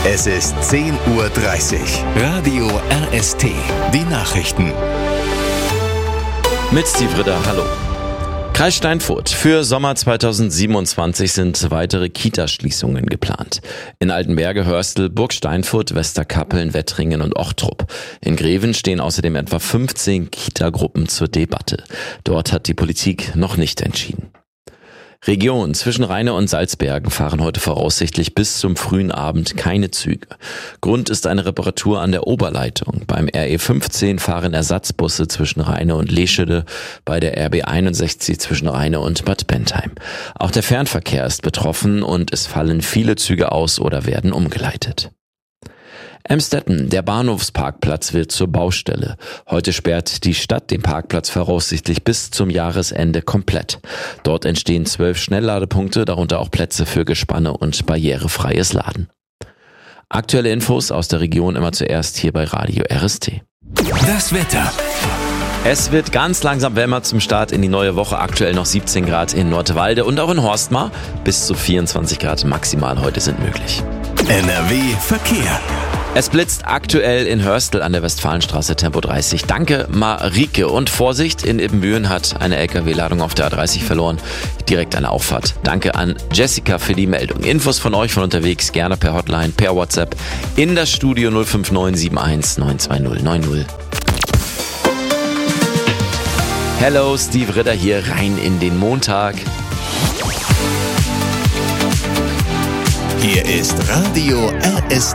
Es ist 10:30 Uhr. Radio RST. Die Nachrichten. Mit Steve Ritter, hallo. Kreis Steinfurt. Für Sommer 2027 sind weitere Kitaschließungen geplant. In Altenberge, Hörstel, Burg Steinfurt, Westerkappeln, Wettringen und Ochtrup. In Greven stehen außerdem etwa 15 Kitagruppen zur Debatte. Dort hat die Politik noch nicht entschieden. Region zwischen Rheine und Salzbergen fahren heute voraussichtlich bis zum frühen Abend keine Züge. Grund ist eine Reparatur an der Oberleitung. Beim RE15 fahren Ersatzbusse zwischen Rheine und Leschede, bei der RB 61 zwischen Rheine und Bad Bentheim. Auch der Fernverkehr ist betroffen und es fallen viele Züge aus oder werden umgeleitet. Emstetten, der Bahnhofsparkplatz wird zur Baustelle. Heute sperrt die Stadt den Parkplatz voraussichtlich bis zum Jahresende komplett. Dort entstehen 12 Schnellladepunkte, darunter auch Plätze für Gespanne und barrierefreies Laden. Aktuelle Infos aus der Region immer zuerst hier bei Radio RST. Das Wetter. Es wird ganz langsam wärmer zum Start in die neue Woche. Aktuell noch 17 Grad in Nordwalde und auch in Horstmar. Bis zu 24 Grad maximal heute sind möglich. NRW Verkehr. Es blitzt aktuell in Hörstel an der Westfalenstraße Tempo 30. Danke, Marike. Und Vorsicht, in Ibbenbüren hat eine LKW-Ladung auf der A30 verloren. Direkt eine Auffahrt. Danke an Jessica für die Meldung. Infos von euch von unterwegs gerne per Hotline, per WhatsApp in das Studio 059 71 920 90. Hello, Steve Ritter hier rein in den Montag. Hier ist Radio RST.